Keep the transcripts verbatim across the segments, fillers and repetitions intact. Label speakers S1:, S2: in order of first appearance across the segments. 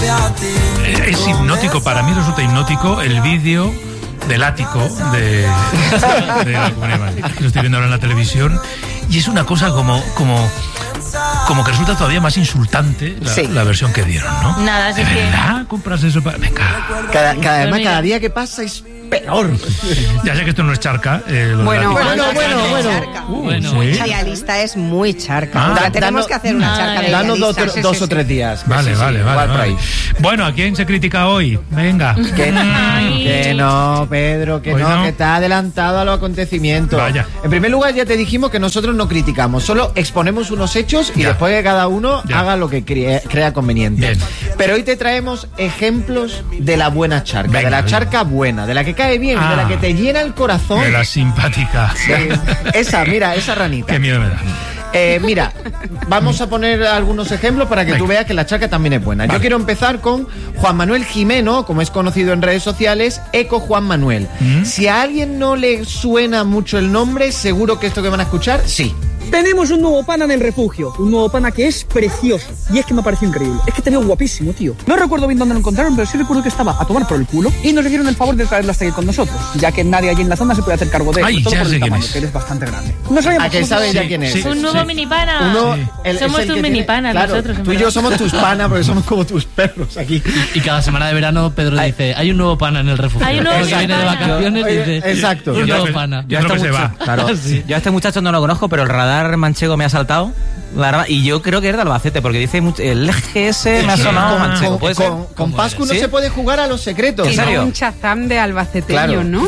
S1: Es hipnótico, para mí resulta hipnótico el vídeo del ático de, de la Comunidad de Madrid. Lo estoy viendo ahora en la televisión y es una cosa como como como que resulta todavía más insultante la, sí. la versión que dieron, ¿no?
S2: Nada,
S1: ¿De verdad?
S2: Que...
S1: ¿Compras eso para...? Venga.
S3: Cada, cada, además, cada día que pasa es peor.
S1: Ya sé que esto no es charca. Eh,
S4: bueno, bueno,
S3: bueno, bueno, bueno.
S4: Uh, bueno. ¿Sí? La lista es muy charca. Ah, tenemos danos, que hacer una charca de
S3: danos dos,
S4: sí,
S3: dos
S4: sí,
S3: o tres días.
S1: Vale,
S3: sí,
S1: vale,
S3: sí,
S1: vale, vale. Bueno, ¿a quién se critica hoy? Venga.
S3: Que, que no, Pedro, que no, no, que está adelantado a los acontecimientos.
S1: Vaya.
S3: En primer lugar, ya te dijimos que nosotros no criticamos, solo exponemos unos hechos y ya. después que cada uno ya. haga lo que crea, crea conveniente. Bien. Pero hoy te traemos ejemplos de la buena charca, venga, de la charca venga. buena, de la que cae bien, ah. de la que te llena el corazón.
S1: De la simpática.
S3: Sí. Esa, mira, esa ranita.
S1: Qué miedo me da.
S3: Eh, mira, vamos a poner algunos ejemplos para que Venga. tú veas que la charca también es buena. Vale. Yo quiero empezar con Juan Manuel Jimeno, como es conocido en redes sociales, Eco Juan Manuel. ¿Mm? Si a alguien no le suena mucho el nombre, seguro que esto que van a escuchar, sí.
S5: Tenemos un nuevo pana en el refugio, un nuevo pana que es precioso. Y es que me pareció increíble, es que te veo guapísimo, tío. No recuerdo bien dónde lo encontraron, pero sí recuerdo que estaba a tomar por el culo y nos hicieron el favor de traerlo hasta aquí con nosotros, ya que nadie allí en la zona se puede hacer cargo de él.
S1: Ay,
S5: todo
S1: ya
S5: por
S1: sé
S5: el
S1: quién
S5: tamaño,
S1: es.
S5: que eres bastante grande. No sabíamos.
S3: ¿A que sabes ya quién es?
S1: Sí,
S2: un nuevo
S1: sí.
S2: mini pana.
S3: Uno,
S2: sí.
S3: el,
S2: Somos tus mini panas
S3: claro,
S2: nosotros.
S3: Tú y yo somos tus panas porque somos como tus perros aquí.
S6: Y, y cada semana de verano Pedro
S3: Ay.
S6: dice, hay un nuevo pana en el refugio.
S2: Hay un nuevo
S6: que viene de vacaciones y dice,
S3: exacto.
S6: un nuevo
S1: Yo,
S6: pana.
S1: Yo creo que se va.
S7: Claro, sí. Yo a este muchacho no lo conozco, pero el radar manchego me ha saltado. La verdad, y yo creo que es de Albacete, porque dice mucho, el G S me ha sonado
S3: con,
S7: manchego.
S3: Con, con, con Pascu no ¿Sí? se puede jugar a los secretos.
S4: ¿En serio? Un chazam de albaceteño,
S3: claro.
S4: ¿no?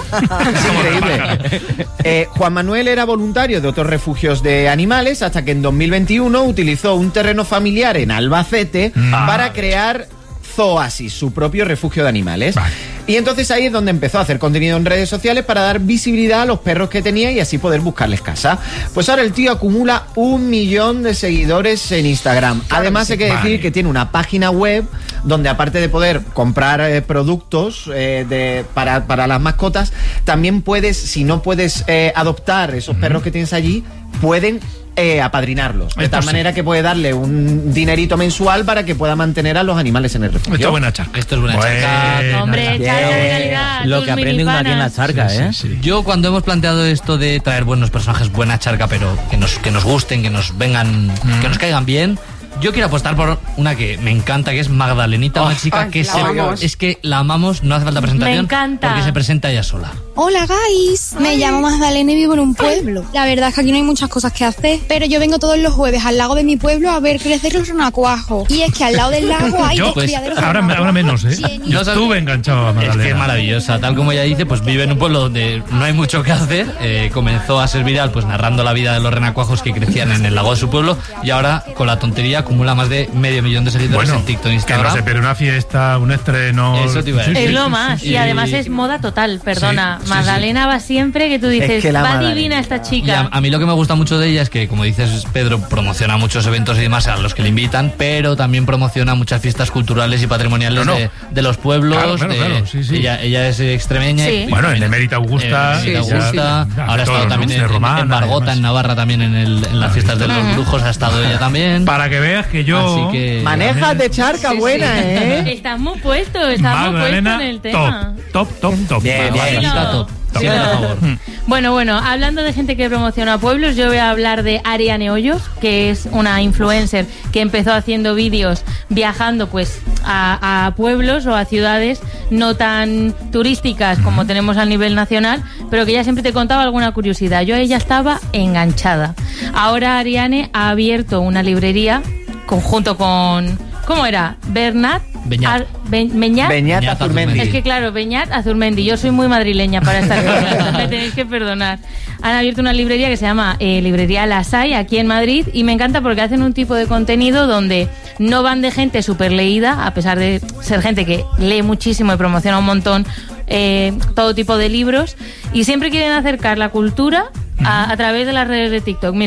S3: Es increíble. eh, Juan Manuel era voluntario de otros refugios de animales hasta que en dos mil veintiuno utilizó un terreno familiar en Albacete ah. para crear Zooasis, su propio refugio de animales. Vale. Y entonces ahí es donde empezó a hacer contenido en redes sociales para dar visibilidad a los perros que tenía y así poder buscarles casa. Pues ahora el tío acumula un millón de seguidores en Instagram. Claro, Además sí, hay que vale. decir que tiene una página web donde aparte de poder comprar eh, productos eh, de, para, para las mascotas, también puedes, si no puedes eh, adoptar esos uh-huh. perros que tienes allí, pueden Eh, apadrinarlos, de Esto tal sí. manera que puede darle un dinerito mensual para que pueda mantener a los animales en el refugio.
S1: Esto es buena charca.
S6: Esto es buena, buena
S2: charca. Hombre, charca de calidad.
S7: Lo que aprende uno aquí en la charca,
S6: sí,
S7: ¿eh?
S6: Sí, sí. Yo cuando hemos planteado esto de traer buenos personajes, buena charca, pero que nos, que nos gusten, que nos vengan, mm. que nos caigan bien, yo quiero apostar por una que me encanta, que es Magdalenita, oh, una chica ay, que se, es que la amamos, no hace falta presentación.
S2: Me encanta.
S6: Porque se presenta ella sola.
S8: Hola, guys. Me Ay. llamo Magdalena y vivo en un pueblo. La verdad es que aquí no hay muchas cosas que hacer, pero yo vengo todos los jueves al lago de mi pueblo a ver crecer los renacuajos. Y es que al lado del lago hay dos
S1: pues,
S8: criaderos.
S1: Ahora, ahora menos, ¿eh? Yo estuve enganchado a Magdalena.
S6: Es que es maravillosa. Tal como ella dice, pues vive en un pueblo donde no hay mucho que hacer. Eh, comenzó a ser viral, pues narrando la vida de los renacuajos que crecían en el lago de su pueblo. Y ahora, con la tontería, acumula más de medio millón de seguidores
S1: bueno,
S6: en TikTok e Instagram.
S1: Que no se pierde una fiesta, un estreno.
S6: Eso te iba a decir.
S2: Es lo más. Y además es moda total, perdona.
S1: Sí,
S2: Magdalena sí, sí. va siempre que tú dices, es que va Magdalena. divina esta chica.
S6: Y a, a mí lo que me gusta mucho de ella es que, como dices, Pedro promociona muchos eventos y demás a los que le invitan, pero también promociona muchas fiestas culturales y patrimoniales no, no. De, de los pueblos. Claro, claro, de, claro, sí, sí. Ella, ella es extremeña.
S2: Sí.
S6: Y,
S1: bueno, en Emérita Augusta.
S6: En Emérita Augusta.
S1: Sí, sí.
S6: Ahora ha estado también en, Romana, en Margota, en Navarra, también en, el, en las fiestas de los brujos ha estado ella también.
S1: Para que veas que yo...
S6: Así que,
S3: manejas de charca sí, buena, sí. ¿eh?
S2: Estás muy puesto, estás muy puesto en el tema.
S1: Top, top, top, top.
S3: Bien, bien.
S2: No.
S6: Top.
S2: Sí, no. Por favor. Bueno, bueno, hablando de gente que promociona pueblos, yo voy a hablar de Ariane Hoyos, que es una influencer que empezó haciendo vídeos viajando pues a, a pueblos o a ciudades no tan turísticas como tenemos a nivel nacional, pero que ella siempre te contaba alguna curiosidad. Yo a ella estaba enganchada. Ahora Ariane ha abierto una librería conjunto con... ¿Cómo era? Bernat
S6: Beñat.
S2: Be, Beñat.
S3: Beñat Azurmendi.
S2: Es que claro, Beñat Azurmendi. Yo soy muy madrileña para estas cosas. Me tenéis que perdonar. Han abierto una librería que se llama eh, Librería Las Hay, aquí en Madrid, y me encanta porque hacen un tipo de contenido donde no van de gente súper leída, a pesar de ser gente que lee muchísimo y promociona un montón eh, todo tipo de libros, y siempre quieren acercar la cultura a, a través de las redes de TikTok. Mira,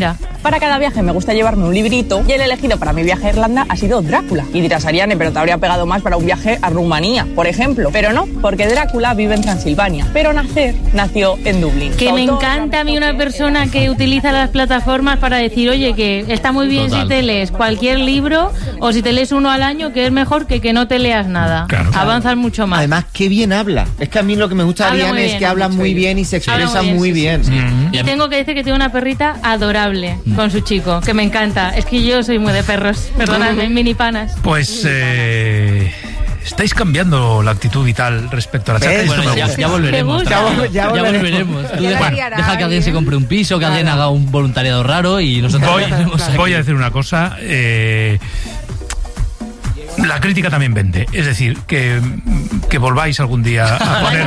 S9: Para cada viaje me gusta llevarme un librito y el elegido para mi viaje a Irlanda ha sido Drácula. Y dirás, Ariane, pero te habría pegado más para un viaje a Rumanía, por ejemplo. Pero no, porque Drácula vive en Transilvania, pero nacer nació en Dublín.
S2: Que me encanta a mí una persona que utiliza las plataformas para decir, oye, que está muy bien Total. si te lees cualquier libro o si te lees uno al año, que es mejor que que no te leas nada. Claro. Avanzas mucho más.
S3: Además, qué bien habla. Es que a mí lo que me gusta de Ariane es que habla muy bien y se expresa muy bien.
S2: Sí, sí, sí. Y tengo que decir que tiene una perrita adorable mm. con su chico, que me encanta. Es que yo soy muy de perros, perdonadme, mini panas.
S1: Pues eh, estáis cambiando la actitud vital respecto a la charca.
S6: Bueno, ya, ya volveremos.
S3: Ya, vol ya volveremos.
S6: Ya volveremos. Tú deja, bueno, deja que alguien se compre un piso, que alguien haga un voluntariado raro y nosotros
S1: voy, voy a decir una cosa. Eh, La crítica también vende, es decir, que, que volváis algún día a poner...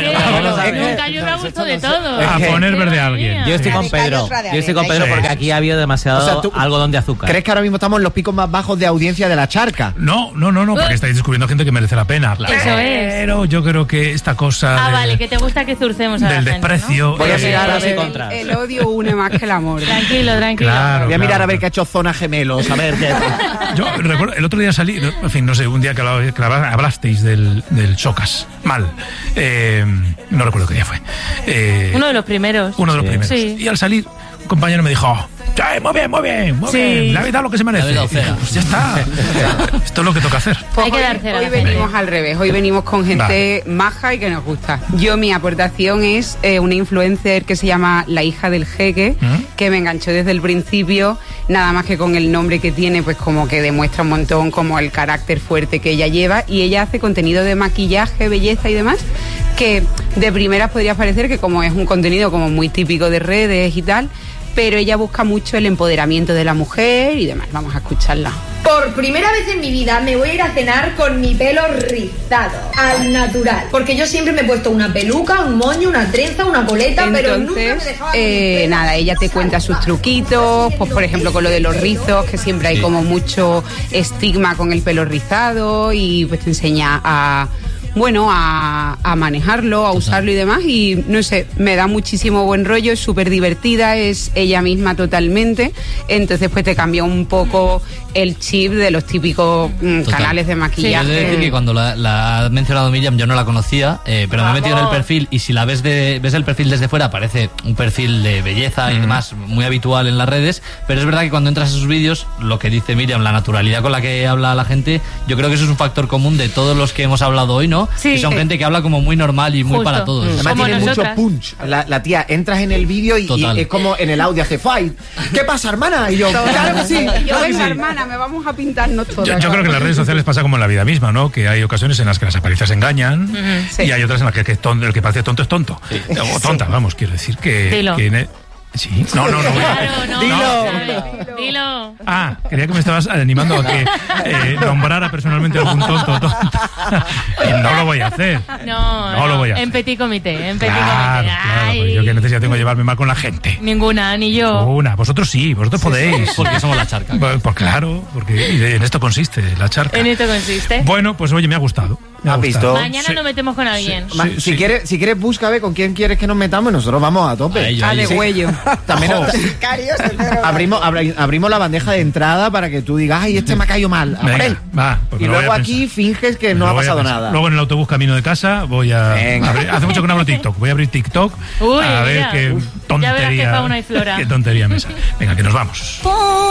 S2: Nunca yo me ha gustado de todo.
S1: A poner verde a alguien.
S7: Yo estoy con Pedro, yo estoy con Pedro porque aquí ha habido demasiado o sea, ¿tú algodón de azúcar.
S3: ¿Crees que ahora mismo estamos en los picos más bajos de audiencia de la charca?
S1: No, no, no, no, porque estáis descubriendo gente que merece la pena.
S2: Eso es.
S1: Pero yo creo que esta cosa...
S2: Ah,
S1: de,
S2: vale, que te gusta que zurcemos a
S1: del
S2: la gente,
S1: desprecio...
S2: ¿no?
S4: Voy a mirar a ver, el, el odio une más que el amor.
S2: Tranquilo, tranquilo.
S1: Claro,
S3: Voy a mirar
S1: claro,
S3: a ver qué ha hecho Zona Gemelos, a ver qué...
S1: Yo recuerdo, el otro día salí, en fin, no sé, un día que hablasteis del, del Chocas, mal. Eh, no recuerdo qué día fue. Eh,
S2: uno de los primeros.
S1: Uno de los
S2: sí.
S1: primeros. Sí. Y al salir, un compañero me dijo, oh, sí, muy bien, muy bien, muy sí. bien. Le habéis dado lo que se merece. Y dije, pues ya está. Esto es lo que toca hacer.
S4: Pues
S2: Hay que
S4: hoy,
S2: dar cera
S4: hoy venimos al revés. Hoy venimos con gente vale. maja y que nos gusta. Yo, mi aportación es eh, una influencer que se llama La Hija del Jeque, ¿Mm? que me enganchó desde el principio. Nada más que con el nombre que tiene, pues como que demuestra un montón como el carácter fuerte que ella lleva. Y ella hace contenido de maquillaje, belleza y demás, que de primeras podría parecer que como es un contenido como muy típico de redes y tal, pero ella busca mucho el empoderamiento de la mujer y demás. Vamos a escucharla.
S10: Por primera vez en mi vida me voy a ir a cenar con mi pelo rizado, al natural. Porque yo siempre me he puesto una peluca, un moño, una trenza, una coleta,
S4: Entonces,
S10: pero nunca me dejaba...
S4: Eh, nada, ella te cuenta sus truquitos, pues por ejemplo con lo de los rizos, que siempre hay como mucho estigma con el pelo rizado, y pues te enseña a... bueno, a, a manejarlo, a usarlo y demás, y no sé, me da muchísimo buen rollo, es súper divertida, es ella misma totalmente, entonces pues te cambia un poco el chip de los típicos mm, canales de maquillaje.
S6: Sí, es decir que cuando la, la ha mencionado Miriam yo no la conocía, eh, pero ¡Vamos! me he metido en el perfil, y si la ves de ves el perfil desde fuera parece un perfil de belleza mm. y demás muy habitual en las redes, pero es verdad que cuando entras a sus vídeos, lo que dice Miriam, la naturalidad con la que habla la gente, yo creo que eso es un factor común de todos los que hemos hablado hoy, ¿no?
S2: Sí.
S6: Que son gente que habla como muy normal y muy Justo. para todos.
S3: Además tiene nosotras. mucho punch. La, la tía, entras en el vídeo y, y es como en el audio hace fight. ¿Qué pasa, hermana? Y yo, claro que sí.
S4: Y yo,
S3: claro
S4: venga,
S3: sí.
S4: hermana, me vamos a pintarnos todas.
S1: Yo, yo creo que en las redes sociales pasa como en la vida misma, ¿no? Que hay ocasiones en las que las apariencias engañan uh-huh. sí. y hay otras en las que, que ton, el que parece tonto es tonto. Sí. O tonta, sí. vamos, quiero decir que...
S2: Dilo.
S1: que en, Sí, no, no, no.
S2: Claro, no,
S3: Dilo.
S2: No, Dilo.
S1: Ah, creía que me estabas animando a que eh, nombrara personalmente algún tonto o tonta. Y no lo voy a hacer.
S2: No,
S1: no, no lo voy a hacer.
S2: En petit comité, en petit
S1: claro,
S2: comité.
S1: Claro, pues yo qué necesidad tengo de llevarme mal con la gente.
S2: Ninguna, ni yo.
S1: Una, vosotros sí, vosotros sí, podéis.
S6: Sí. Porque somos la charca.
S1: Pues, pues claro, porque en esto consiste la charca.
S2: En esto consiste.
S1: Bueno, pues oye, me ha gustado. Me ha
S3: ¿Has visto?
S2: Mañana
S1: sí.
S2: nos metemos con alguien.
S3: Sí, sí, si, sí. Quieres, si quieres, busca a ver con quién quieres que nos metamos y nosotros vamos a tope.
S6: A ello,
S4: ah,
S6: a
S4: de
S6: ello.
S4: huello.
S3: También
S1: Oh.
S3: abrimos, abri, abrimos la bandeja de entrada para que tú digas, ay, este me ha caído mal.
S1: Venga, va, pues
S3: y luego aquí finges que no ha pasado nada.
S1: Luego en el autobús camino de casa voy a... Abrir, hace mucho que no abro TikTok. Voy a abrir TikTok
S2: Uy,
S1: a ver
S2: mira.
S1: qué
S2: Uf.
S1: tontería...
S2: Ya verás qué fauna y flora.
S1: Qué tontería me sale. Venga, que nos vamos.